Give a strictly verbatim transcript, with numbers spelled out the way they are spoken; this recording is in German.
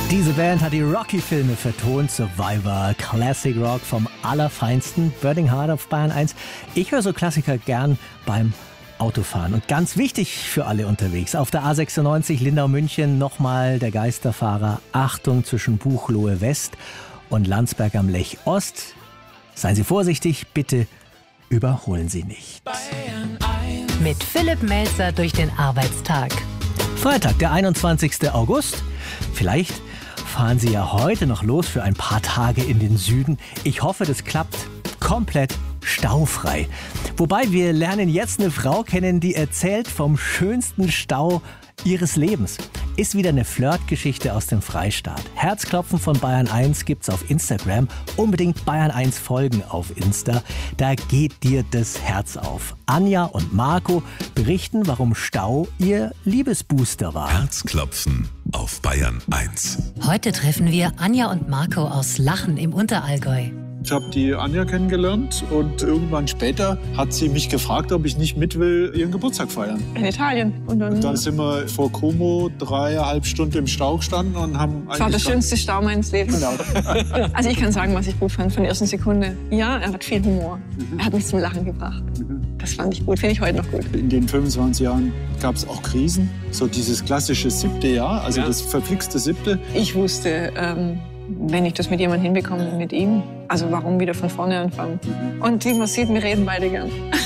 Diese Band hat die Rocky-Filme vertont, Survivor, Classic Rock vom Allerfeinsten, Burning Heart auf Bayern eins. Ich höre so Klassiker gern beim Autofahren. Und ganz wichtig für alle unterwegs, auf der A sechsundneunzig Lindau-München nochmal der Geisterfahrer. Achtung zwischen Buchloe West und Landsberg am Lech Ost. Seien Sie vorsichtig, bitte überholen Sie nicht. Mit Philipp Melzer durch den Arbeitstag. Freitag, der einundzwanzigsten August. Vielleicht fahren Sie ja heute noch los für ein paar Tage in den Süden. Ich hoffe, das klappt komplett staufrei. Wobei wir lernen jetzt eine Frau kennen, die erzählt vom schönsten Stau ihres Lebens. Ist wieder eine Flirtgeschichte aus dem Freistaat. Herzklopfen von Bayern eins gibt's auf Instagram. Unbedingt Bayern eins folgen auf Insta. Da geht dir das Herz auf. Anja und Marco berichten, warum Stau ihr Liebesbooster war. Herzklopfen auf Bayern eins. Heute treffen wir Anja und Marco aus Lachen im Unterallgäu. Ich habe die Anja kennengelernt und irgendwann später hat sie mich gefragt, ob ich nicht mit will, ihren Geburtstag feiern. In Italien. Und dann, und dann sind wir vor Como dreieinhalb Stunden im Stau gestanden und haben... Das war der schönste Stau meines Lebens. Genau. Also ich kann sagen, was ich gut fand von der ersten Sekunde. Ja, er hat viel Humor. Mhm. Er hat mich zum Lachen gebracht. Mhm. Das fand ich gut, finde ich heute noch gut. In den fünfundzwanzig Jahren gab es auch Krisen. So dieses klassische siebte Jahr, also ja. Das verflixte siebte. Ich wusste... Ähm, wenn ich das mit jemandem hinbekomme, mit ihm, also warum wieder von vorne anfangen? Und wie man sieht, wir reden beide gern.